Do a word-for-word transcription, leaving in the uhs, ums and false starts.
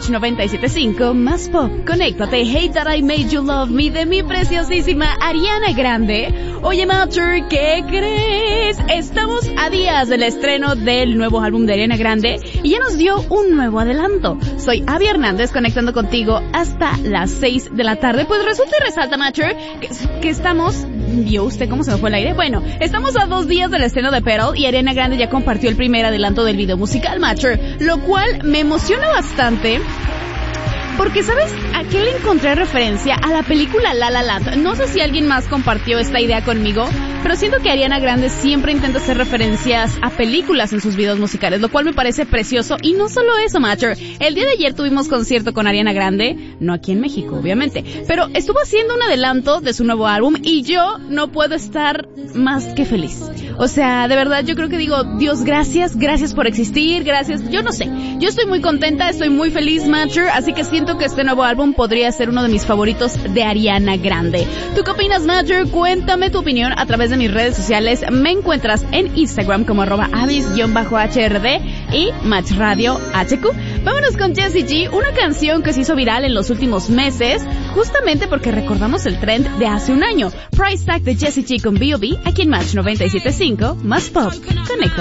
Match noventa y siete punto cinco, más pop. Conéctate, Hate That I Made You Love Me, de mi preciosísima Ariana Grande. Oye, Matcher, ¿qué crees? Estamos a días del estreno del nuevo álbum de Ariana Grande y ya nos dio un nuevo adelanto. Soy Abby Hernández, conectando contigo hasta las seis de la tarde. Pues resulta y resalta, Matcher, que, que estamos... ¿Vio usted cómo se me fue el aire? Bueno, estamos a dos días del estreno de Pearl y Ariana Grande ya compartió el primer adelanto del video musical, Matcher, lo cual me emociona bastante. Porque, ¿sabes a qué le encontré referencia? A la película La La Land. No sé si alguien más compartió esta idea conmigo, pero siento que Ariana Grande siempre intenta hacer referencias a películas en sus videos musicales, lo cual me parece precioso. Y no solo eso, Matcher. El día de ayer tuvimos concierto con Ariana Grande, no aquí en México, obviamente, pero estuvo haciendo un adelanto de su nuevo álbum y yo no puedo estar más que feliz. O sea, de verdad, yo creo que digo, Dios, gracias, gracias por existir, gracias, yo no sé. Yo estoy muy contenta, estoy muy feliz, Matcher, así que siento que este nuevo álbum podría ser uno de mis favoritos de Ariana Grande. ¿Tú qué opinas, Matcher? Cuéntame tu opinión a través de mis redes sociales. Me encuentras en Instagram como arroba avis-H R D y Match Radio H Q. Vámonos con Jessie G, una canción que se hizo viral en los últimos meses, justamente porque recordamos el trend de hace un año. Price Tag de Jessie G con B O B, aquí en Match noventa y siete punto cinco, más pop. Conecta.